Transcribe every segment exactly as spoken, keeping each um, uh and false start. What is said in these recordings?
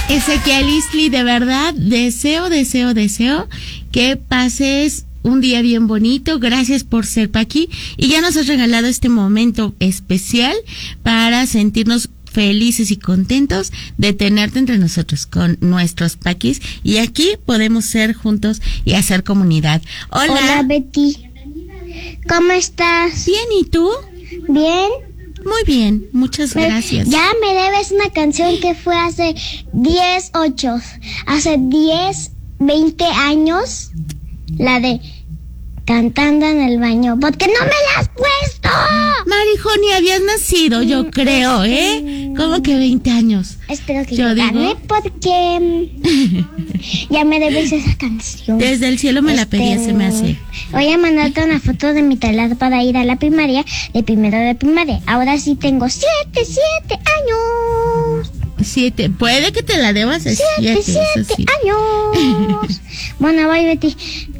Ezequiel Istli, de verdad, deseo, deseo, deseo que pases un día bien bonito. Gracias por ser Paqui y ya nos has regalado este momento especial para sentirnos felices y contentos de tenerte entre nosotros con nuestros Paquis, y aquí podemos ser juntos y hacer comunidad. Hola. Hola, Betty. ¿Cómo estás? Bien, ¿y tú? Bien. Muy bien, muchas gracias. Ya me debes una canción que fue hace diez, ocho, hace diez, veinte años, la de Cantando en el baño. ¿Por qué no me la has puesto? Marijo, ni habías nacido, yo creo, ¿eh? ¿Cómo que veinte años? Espero que yo yo digo... gane porque ya me debes esa canción. Desde el cielo me este... la pedí, se me hace. Voy a mandarte una foto de mi talar para ir a la primaria, de primero de primaria. Ahora sí tengo siete, siete años. Siete, puede que te la debas a siete. Siete, siete sí. años. Bueno, bye, Betty.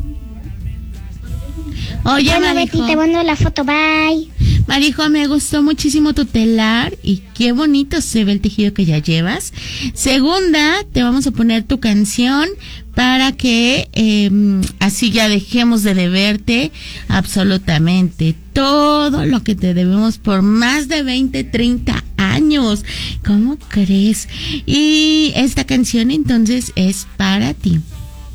Oye, bueno, Marijo, Betty, te mando la foto, bye. Marijo, me gustó muchísimo tu telar y qué bonito se ve el tejido que ya llevas. Segunda, te vamos a poner tu canción para que eh, así ya dejemos de deberte absolutamente todo lo que te debemos por más de veinte, treinta años. ¿Cómo crees? Y esta canción entonces es para ti.